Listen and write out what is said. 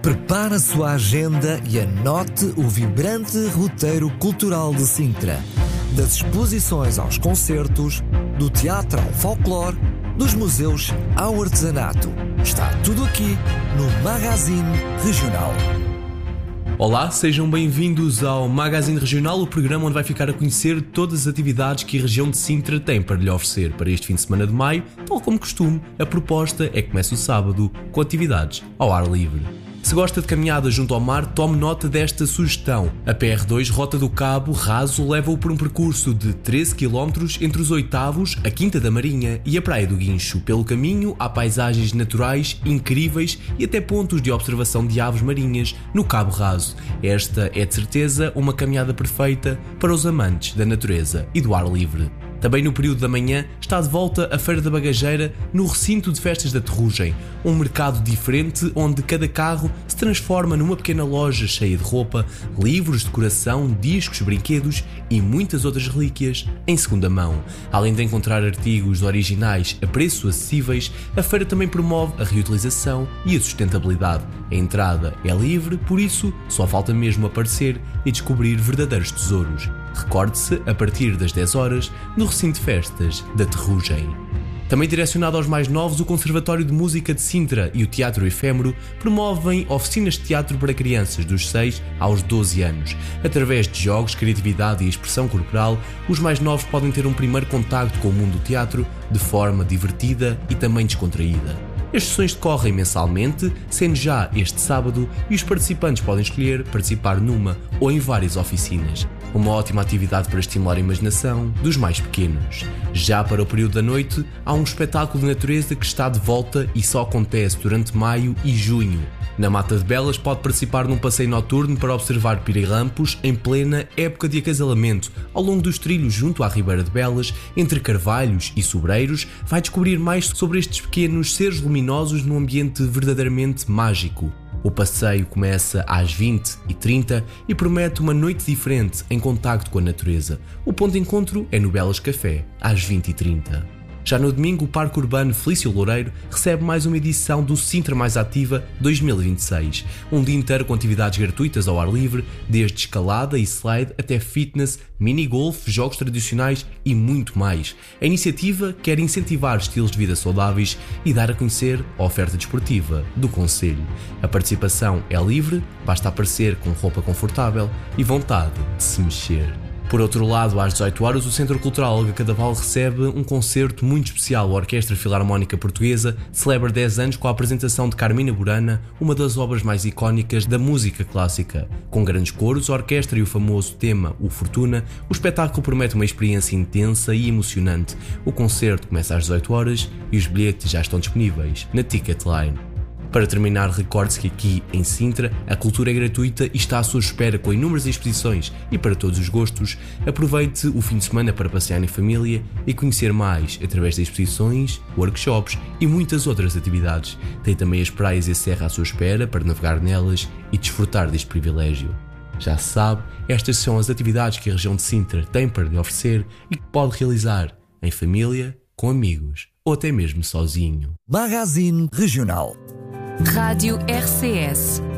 Prepare a sua agenda e anote o vibrante roteiro cultural de Sintra. Das exposições aos concertos, do teatro ao folclore, dos museus ao artesanato. Está tudo aqui no Magazine Regional. Olá, sejam bem-vindos ao Magazine Regional, o programa onde vai ficar a conhecer todas as atividades que a região de Sintra tem para lhe oferecer para este fim de semana de maio. Tal como costume, a proposta é que comece o sábado com atividades ao ar livre. Se gosta de caminhadas junto ao mar, tome nota desta sugestão. A PR2 Rota do Cabo Raso leva-o por um percurso de 13 km entre os Oitavos, a Quinta da Marinha e a Praia do Guincho. Pelo caminho há paisagens naturais incríveis e até pontos de observação de aves marinhas no Cabo Raso. Esta é de certeza uma caminhada perfeita para os amantes da natureza e do ar livre. Também no período da manhã está de volta a Feira da Bagageira no recinto de festas da Terrugem, um mercado diferente onde cada carro se transforma numa pequena loja cheia de roupa, livros, decoração, discos, brinquedos e muitas outras relíquias em segunda mão. Além de encontrar artigos originais a preços acessíveis, a feira também promove a reutilização e a sustentabilidade. A entrada é livre, por isso só falta mesmo aparecer e descobrir verdadeiros tesouros. Recorde-se, a partir das 10 horas, no recinto de festas da Terrugem. Também direcionado aos mais novos, o Conservatório de Música de Sintra e o Teatro Efêmero promovem oficinas de teatro para crianças dos 6 aos 12 anos. Através de jogos, criatividade e expressão corporal, os mais novos podem ter um primeiro contacto com o mundo do teatro de forma divertida e também descontraída. As sessões decorrem mensalmente, sendo já este sábado, e os participantes podem escolher participar numa ou em várias oficinas. Uma ótima atividade para estimular a imaginação dos mais pequenos. Já para o período da noite, há um espetáculo de natureza que está de volta e só acontece durante maio e junho. Na Mata de Belas pode participar num passeio noturno para observar pirilampos em plena época de acasalamento. Ao longo dos trilhos junto à Ribeira de Belas, entre carvalhos e sobreiros, vai descobrir mais sobre estes pequenos seres luminosos num ambiente verdadeiramente mágico. O passeio começa às 20h30 e promete uma noite diferente em contacto com a natureza. O ponto de encontro é no Belas Café, às 20h30. Já no domingo, o Parque Urbano Felício Loureiro recebe mais uma edição do Sintra Mais Ativa 2026. Um dia inteiro com atividades gratuitas ao ar livre, desde escalada e slide até fitness, mini-golf, jogos tradicionais e muito mais. A iniciativa quer incentivar estilos de vida saudáveis e dar a conhecer a oferta desportiva do concelho. A participação é livre, basta aparecer com roupa confortável e vontade de se mexer. Por outro lado, às 18 horas, o Centro Cultural Olga Cadaval recebe um concerto muito especial. A Orquestra Filarmónica Portuguesa celebra 10 anos com a apresentação de Carmina Burana, uma das obras mais icónicas da música clássica. Com grandes coros, a orquestra e o famoso tema O Fortuna, o espetáculo promete uma experiência intensa e emocionante. O concerto começa às 18 horas e os bilhetes já estão disponíveis na Ticketline. Para terminar, recorde-se que aqui em Sintra a cultura é gratuita e está à sua espera com inúmeras exposições e para todos os gostos. Aproveite o fim de semana para passear em família e conhecer mais através de exposições, workshops e muitas outras atividades. Tem também as praias e a serra à sua espera para navegar nelas e desfrutar deste privilégio. Já se sabe, estas são as atividades que a região de Sintra tem para lhe oferecer e que pode realizar em família, com amigos ou até mesmo sozinho. Magazine Regional. Rádio RCS